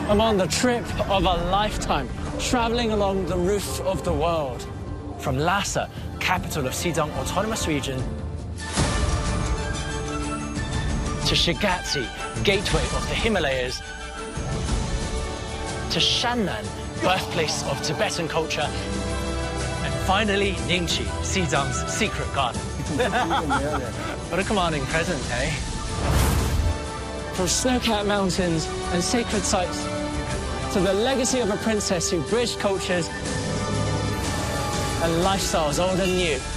I'm on the trip of a lifetime, traveling along the roof of the world. From Lhasa, capital of Xizang Autonomous Region, to Shigatse, gateway of the Himalayas, to Shannan, birthplace of Tibetan culture, and finally Ningqi, Xizang's secret garden. What a commanding present, eh? From snow-capped mountains and sacred sites to the legacy of a princess who bridged cultures and lifestyles old and new.